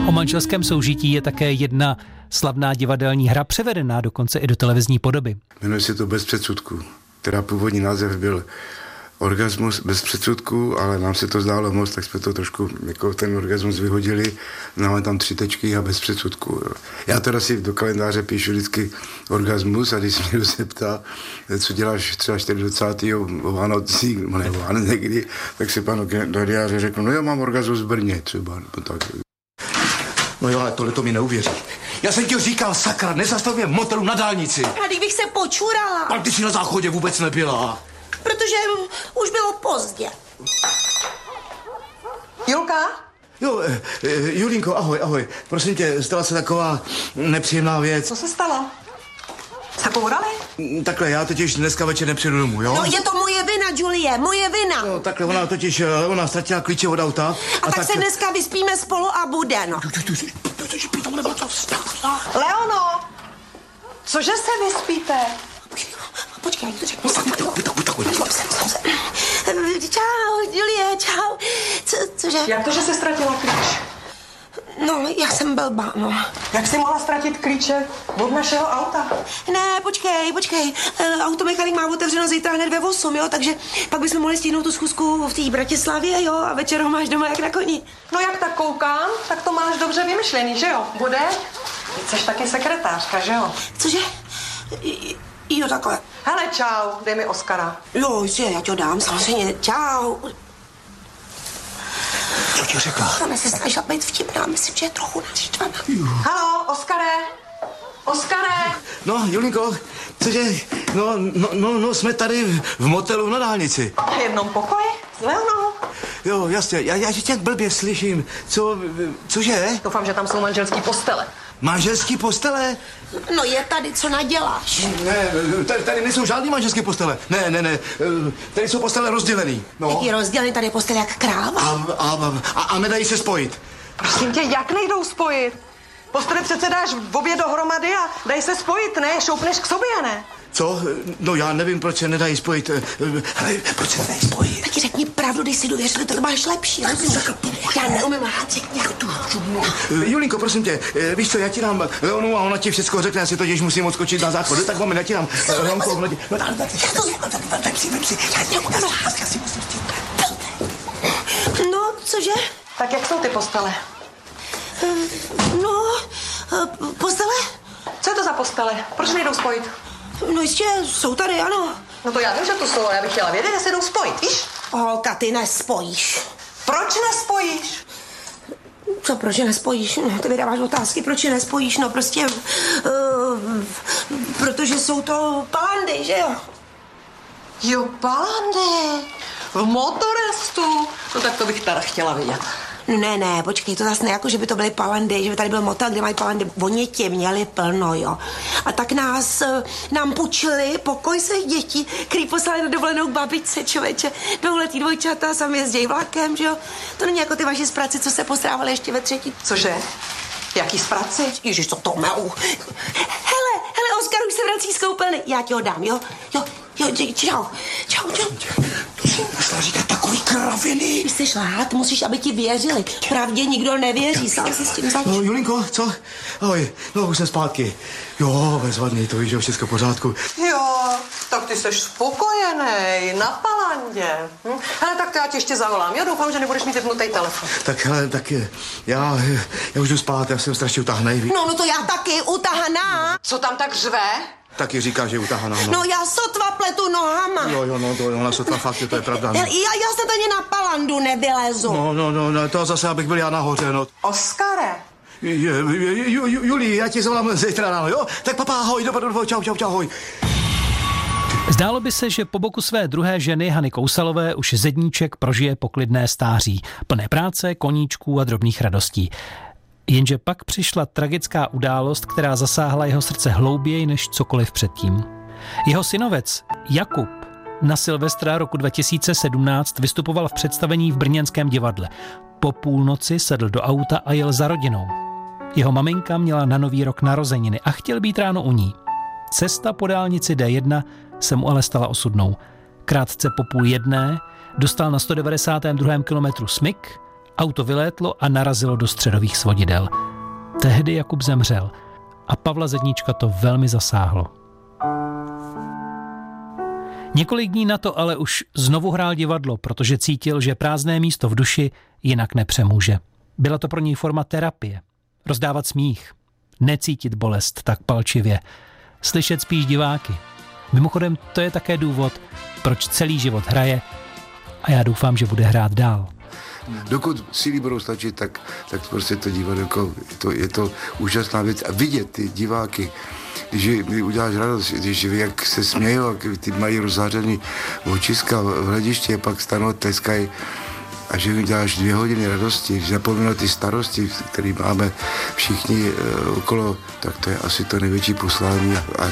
O manželském soužití je také jedna slavná divadelní hra, převedená dokonce i do televizní podoby. Jmenuje se to Bez předsudků, která původní název byl Orgasmus bez předsudků, ale nám se to zdálo moc, tak jsme to trošku jako ten orgasmus vyhodili. Máme tam 3 tečky a bez předsudků. Jo. Já teda si do kalendáře píšu vždycky orgasmus a když se mě zeptá, co děláš třeba 24. o Vánocích, nebo někdy, tak si panu do diáře řeknu, no já mám orgasmus v Brně třeba, nebo tak. No jo, ale tohle to mi neuvěří. Já jsem ti říkal, sakra, nezastav mě v motelu na dálnici. A kdybych se počurala. Ale ty si na záchodě vůbec nebyla. Protože už bylo pozdě. Julka? Jo, Julínko, ahoj. Prosím tě, stala se taková nepříjemná věc. Co se stalo? Zakourali? Takhle, já totiž dneska večer nepřijdu domů, jo? No, je to moje vina, Julie, moje vina. No, takhle, ona ztratila klíče od auta. A tak se dneska vyspíme spolu a bude, no. Leono! Cože se vyspíte? Počkej, to řeknu. Čau, Julie, čau. Cože? Jak to, že se ztratila klíč? No, já jsem blbá, no. Jak jsi mohla ztratit klíče od našeho auta? Ne, počkej. Automechanik má otevřeno zítra hned ve 8, jo, takže pak bychom mohli stihnout tu schůzku v té Bratislavě, jo, a večer ho máš doma jak na koni. No jak tak koukám, tak to máš dobře vymyšlený, že jo? Bude? Ty jsi taky sekretářka, že jo? Cože? Jo, takhle. Hele, čau, dej mi Oskara. Jo, jistě, já ti ho dám, samozřejmě, čau. Co ti řekla? Ona se snažila být vtipná, myslím, že je trochu naštvaná. Halo, Oskare! No, Julínko, cože, no, jsme tady v motelu na dálnici. V jednom pokoji? S Leonou? Jo, jasně, já tě tak blbě slyším. Cože? Doufám, že tam jsou manželský postele. Manželský postele? No je tady, co naděláš? Ne, tady nejsou žádný manželské postele. Ne, tady jsou postele rozdělený. No. Jaký rozdělený, tady je postel jak kráva. A nedají se spojit. Prosím tě, jak nejdou spojit? Postele přece dáš v obě dohromady a dají se spojit, ne? Šoupneš k sobě, ne? Co? No já nevím, proč se nedají spojit. Hele, proč se nedají spojit? Taky řekni pravdu, když si důvěřili, to máš lepší, rozumíš? Já neumím lhát, řekni. Julínko, prosím tě, víš co, já ti dám Leonu a ona ti všechno řekne, já si totiž musím odskočit na záchod, tak máme, já ti dám Leonko, ona ti... No vem si, já si musím stít. No, cože? Tak jak jsou ty postele? No, postele? Co je to za postele? Proč nejdou spojit? No jistě, jsou tady, ano. No to já vím, že to jsou, ale já bych chtěla vědět, jestli jdou spojit, víš? Holka, ty nespojíš. Proč nespojíš? Co, proč je nespojíš? No, ty vydáváš otázky, proč je nespojíš? No prostě, protože jsou to palandy, že jo? Jo, palandy. V motorestu. No tak to bych teda chtěla vidět. Ne, počkej, to zase ne jako, že by to byly palandy, že by tady byl motel, kde mají palandy. Oni tě měli plno, jo. A tak nám půjčili pokoj svých dětí, který poslali na dovolenou k babičce, člověče. 2letý dvojčata, sami jezdějí vlakem, že jo. To není jako ty vaši zpraci, co se postrávali ještě ve 3. Cože? Jaký zpraci? Ježiš, co to melu. Hele, Oskar už se vrací z koupelny. Já ti ho dám, jo, čau. To si musela říkat takový kraviny. Když chceš lhát, musíš, aby ti věřili. Pravdě nikdo nevěří, sám si s tím zač. No, Julinko, co? Ahoj, no už jsem zpátky. Jo, bezvadný, to víš, že všechno v pořádku. Jo, tak ty jsi spokojenej, na palandě. Hele, tak to já tě ještě zavolám. Já doufám, že nebudeš mít vypnutý telefon. Tak hele, tak já už jdu spát, já jsem strašně utahanej. No to já taky, utahaná. Co tam tak řve? Taky říká, že je utahaná. No já sotva pletu nohama. Jo, no to ona sotva fakt, to je pravda. No. Já se ani na palandu nevylezu. No, to zase, abych byl já nahoře, no. Oskare. Julii, já ti zavolám zítra ráno, jo? Tak papa, ahoj, dobrou, čau, ahoj. Zdálo by se, že po boku své druhé ženy Hany Kousalové už Zedníček prožije poklidné stáří, plné práce, koníčků a drobných radostí. Jenže pak přišla tragická událost, která zasáhla jeho srdce hlouběji než cokoliv předtím. Jeho synovec Jakub na Silvestra roku 2017 vystupoval v představení v brněnském divadle. Po půlnoci sedl do auta a jel za rodinou. Jeho maminka měla na Nový rok narozeniny a chtěl být ráno u ní. Cesta po dálnici D1 se mu ale stala osudnou. Krátce po 12:30 dostal na 192. kilometru smyk Auto vylétlo a narazilo do středových svodidel. Tehdy Jakub zemřel a Pavla Zedníčka to velmi zasáhlo. Několik dní na to ale už znovu hrál divadlo, protože cítil, že prázdné místo v duši jinak nepřemůže. Byla to pro něj forma terapie. Rozdávat smích, necítit bolest tak palčivě, slyšet spíš diváky. Mimochodem, to je také důvod, proč celý život hraje a já doufám, že bude hrát dál. Dokud síly budou stačit, tak prostě to divadlo, jako, je to úžasná věc. A vidět ty diváky, když mi uděláš radost, když jak se smějí, jak ty mají rozhářený očiska v hledišti a pak stanou, tleskají a že mi děláš 2 hodiny radosti, že zapomíná ty starosti, které máme všichni okolo, tak to je asi to největší poslání. A